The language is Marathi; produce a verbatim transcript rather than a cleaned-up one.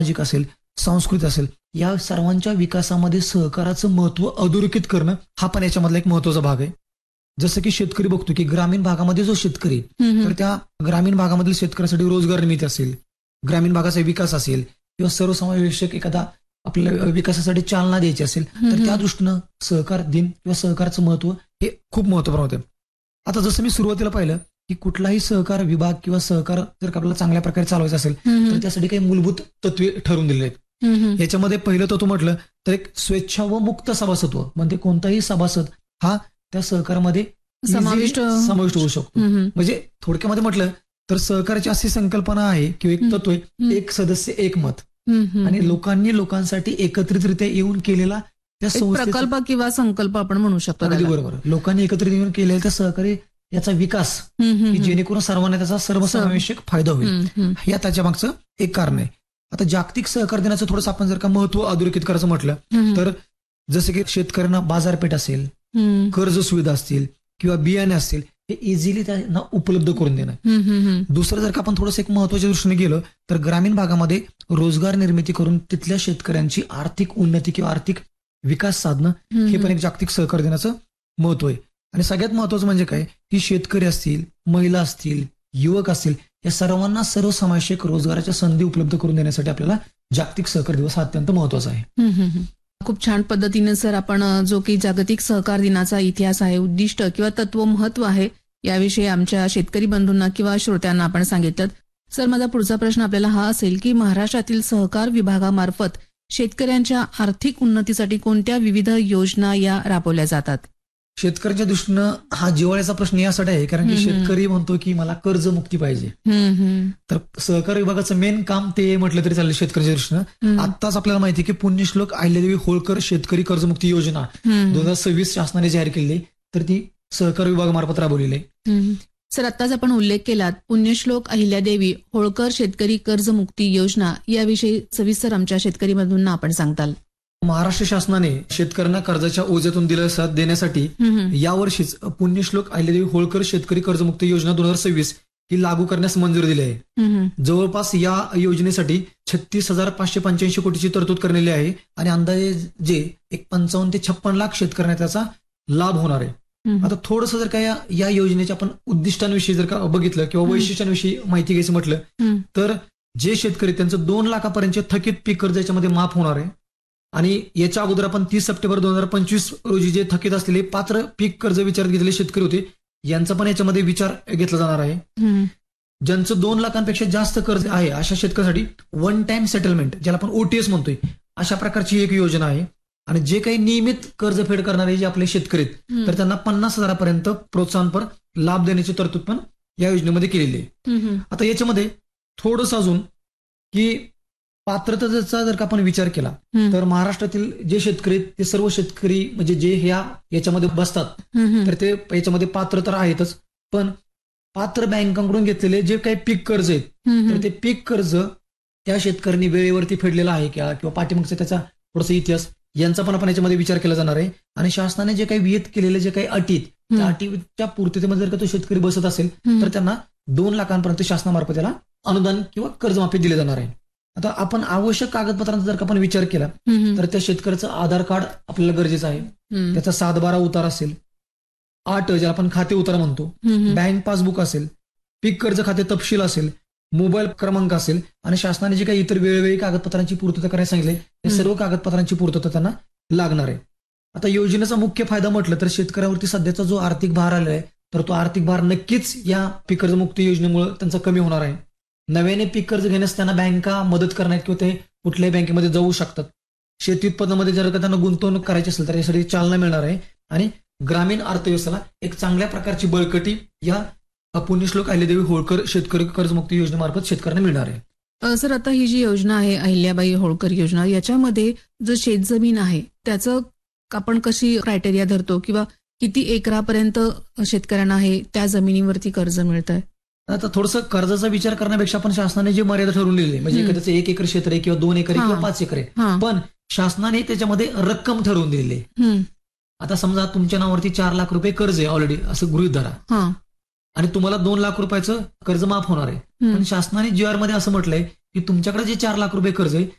सामाजिक असेल, सांस्कृतिक असेल, या सर्वांच्या विकासामध्ये सहकाराचं महत्व अधोरेखित करणं हा पण याच्यामधला एक महत्वाचा भाग आहे. जसं की शेतकरी बघतो की ग्रामीण भागामध्ये जो शेतकरी तर त्या ग्रामीण भागामधील शेतकऱ्यासाठी रोजगार निर्मिती असेल, ग्रामीण भागाचा विकास असेल किंवा सर्वसमावेशक एखादा आपल्या विकासासाठी चालना द्यायची असेल तर त्या दृष्टीनं सहकार दिन किंवा सहकाराचं महत्व हे खूप महत्वपूर्ण होतं. आता जसं मी सुरुवातीला पाहिलं की कुठलाही सहकार विभाग किंवा सहकार जर आपल्याला चांगल्या प्रकारे चालवायचा असेल तर त्यासाठी काही मूलभूत तत्वे ठरवून दिलेले आहेत. याच्यामध्ये पहिलं तत्व म्हटलं तर एक स्वेच्छा व मुक्त सभासत्व, म्हणजे कोणताही सभासद हा त्या सहकारामध्ये समाविष्ट समाविष्ट होऊ शकतो. म्हणजे थोडक्यामध्ये म्हटलं तर सहकाराची अशी संकल्पना आहे किंवा एक तत्व आहे, एक सदस्य एक मत, आणि लोकांनी लोकांसाठी एकत्रितरित्या येऊन केलेला त्या प्रकल्प किंवा संकल्प आपण म्हणू शकतो. अगदी बरोबर. लोकांनी एकत्रित येऊन केलेला त्या सहकारी याचा विकास की जेणेकरून सर्वांना त्याचा सर्वसमावेशक फायदा होईल, या त्याच्या मागचं एक कारण आहे. आता जागतिक सहकार दिनाचं थोडंसं आपण जर का महत्व अधोरेखित करायचं म्हटलं तर जसं की शेतकऱ्यांना बाजारपेठ असेल, कर्ज सुविधा असतील किंवा बियाणे असतील हे इझिली त्यांना उपलब्ध करून देणं. दुसरं जर का आपण थोडंसं एक महत्वाच्या दृष्टीने गेलो तर ग्रामीण भागामध्ये रोजगार निर्मिती करून तिथल्या शेतकऱ्यांची आर्थिक उन्नती किंवा आर्थिक विकास साधणं हे पण एक जागतिक सहकार दिनाचं महत्व आहे. आणि सगळ्यात महत्वाचं म्हणजे काय की शेतकरी असतील, महिला असतील, युवक असतील या सर्वांना सर्वसमावेशक रोजगाराच्या संधी उपलब्ध करून देण्यासाठी आपल्याला जागतिक सहकार दिवस हा अत्यंत महत्वाचा आहे. खूप छान पद्धतीने सर आपण जो की जागतिक सहकार दिनाचा इतिहास आहे, उद्दिष्ट किंवा तत्व महत्व आहे याविषयी आमच्या शेतकरी बंधूंना किंवा श्रोत्यांना आपण सांगितलं. सर माझा पुढचा प्रश्न आपल्याला हा असेल की महाराष्ट्रातील सहकार विभागामार्फत शेतकऱ्यांच्या आर्थिक उन्नतीसाठी कोणत्या विविध योजना या राबवल्या जातात? शेतकऱ्यांच्या दृष्टीनं हा जिव्हाळ्याचा प्रश्न यासाठी आहे कारण की शेतकरी म्हणतो की मला कर्जमुक्ती पाहिजे. तर सहकार विभागाचं मेन काम ते म्हटलं तरी चालेल शेतकऱ्यांच्या दृष्टीनं. आत्ताच आपल्याला माहिती की पुण्यश्लोक अहिल्यादेवी होळकर शेतकरी कर्जमुक्ती योजना दोन हजार सव्वीस शासनाने जाहीर केली, तर ती सहकार विभागामार्फत राबवलेली आहे. सर आत्ताच आपण उल्लेख केलात पुण्यश्लोक अहिल्यादेवी होळकर शेतकरी कर्जमुक्ती योजना, याविषयी सविस्तर आमच्या शेतकरी बंधूंना आपण सांगताल? महाराष्ट्र शासनाने शेतकऱ्यांना कर्जाच्या ओझ्यातून दिलासा देण्यासाठी यावर्षीच पुण्यश्लोक अहिल्यादेवी होळकर शेतकरी कर्जमुक्ती योजना दोन हजार सव्वीस ही लागू करण्यास मंजुरी दिली आहे. जवळपास या योजनेसाठी छत्तीस हजार पाचशे पंच्याऐंशी कोटीची तरतूद करण्यात आहे आणि अंदाजे जे एक पंचावन्न ते छप्पन लाख शेतकऱ्यांना त्याचा लाभ होणार आहे. आता थोडंसं जर का या, या योजनेच्या आपण उद्दिष्टांविषयी जर का बघितलं किंवा वैशिष्ट्यांविषयी माहिती घ्यायचं म्हटलं तर जे शेतकरी त्यांचं दोन लाखापर्यंत थकीत पीक कर्ज याच्यामध्ये माफ होणार आहे. आणि याच्या अगोदर आपण तीस सप्टेंबर दोन हजार पंचवीस रोजी जे थकीत असलेले पात्र पीक कर्ज विचारात घेतलेले शेतकरी होते यांचा पण याच्यामध्ये विचार घेतला जाणार आहे. ज्यांचं दोन लाखांपेक्षा जास्त कर्ज आहे अशा शेतकऱ्यांसाठी वन टाइम सेटलमेंट, ज्याला आपण ओटीएस म्हणतोय, अशा प्रकारची एक योजना आहे. आणि जे काही नियमित कर्जफेड करणारे जे आपले शेतकरी आहेत तर त्यांना पन्नास हजारापर्यंत प्रोत्साहनपर लाभ देण्याची तरतूद पण या योजनेमध्ये केलेली आहे. आता याच्यामध्ये थोडंसं अजून की पात्रतेचा जर का आपण विचार केला तर महाराष्ट्रातील जे शेतकरी ते सर्व शेतकरी म्हणजे जे ह्या याच्यामध्ये बसतात तर ते याच्यामध्ये पात्र तर आहेतच, पण पात्र बँकांकडून घेतलेले जे काही पीक कर्ज आहेत तर ते पीक कर्ज त्या शेतकऱ्यांनी वेळेवरती फेडलेला आहे का किंवा पाठीमागचा त्याचा थोडासा इतिहास यांचा पण आपण याच्यामध्ये विचार केला जाणार आहे. आणि शासनाने जे काही विहित केलेले जे काही अटी त्या अटीच्या पूर्ततेमध्ये जर का तो शेतकरी बसत असेल तर त्यांना दोन लाखांपर्यंत शासनामार्फत त्याला अनुदान किंवा कर्जमाफी दिले जाणार आहे. आता आपण आवश्यक कागदपत्रांचा जर का आपण विचार केला तर त्या शेतकऱ्याचं आधार कार्ड आपल्याला गरजेचं आहे, त्याचा सात बारा उतार असेल, आठ ज्याला आपण खाते उतार म्हणतो, बँक पासबुक असेल, पीक कर्ज खाते तपशील असेल, मोबाईल क्रमांक असेल आणि शासनाने जे काही इतर वेळोवेळी कागदपत्रांची पूर्तता करायला सांगितले ते सर्व कागदपत्रांची पूर्तता त्यांना लागणार आहे. आता योजनेचा मुख्य फायदा म्हटलं तर शेतकऱ्यावरती सध्याचा जो आर्थिक भार आलेला आहे तर तो आर्थिक भार नक्कीच या पीक कर्जमुक्ती योजनेमुळे त्यांचा कमी होणार आहे. नव्याने पीक कर्ज घेण्यास त्यांना बँका मदत करण्यात किंवा ते कुठल्याही बँकेमध्ये जाऊ शकतात. शेती उत्पादनामध्ये जर का त्यांना गुंतवणूक करायची असेल तर यासाठी चालना मिळणार आहे आणि ग्रामीण अर्थव्यवस्थेला एक चांगल्या प्रकारची बळकटी या पुण्यश्लोक अहिल्यादेवी होळकर शेतकरी कर्जमुक्ती योजनेमार्फत शेतकऱ्यांना मिळणार आहे. सर आता ही जी योजना आहे अहिल्याबाई होळकर योजना, याच्यामध्ये जो शेतजमीन आहे त्याचं आपण कशी क्रायटेरिया धरतो किंवा किती एकरापर्यंत शेतकऱ्यांना आहे त्या जमिनीवरती कर्ज मिळत आहे? आता थोडंसं कर्जाचा विचार करण्यापेक्षा आपण शासनाने जे मर्यादा ठरवून दिली म्हणजे एखाद्याचं एक एकर क्षेत्र आहे किंवा दोन एकर आहे किंवा पाच एकर आहे, पण शासनाने त्याच्यामध्ये रक्कम ठरवून दिलेली आहे. आता समजा तुमच्या नावावरती चार लाख रुपये कर्ज आहे ऑलरेडी असं गृहीत धरा आणि तुम्हाला दोन लाख रुपयाचं कर्ज माफ होणार आहे, पण शासनाने जी आर मध्ये असं म्हटलंय की तुमच्याकडे जे चार लाख रुपये कर्ज आहे